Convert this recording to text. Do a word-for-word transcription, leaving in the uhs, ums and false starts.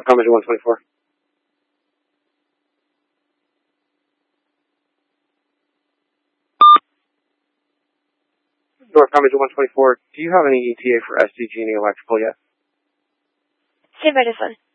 Commager one twenty-four. North Commager one twenty-four, do you have any E T A for S D G and electrical yet? Stand by this one.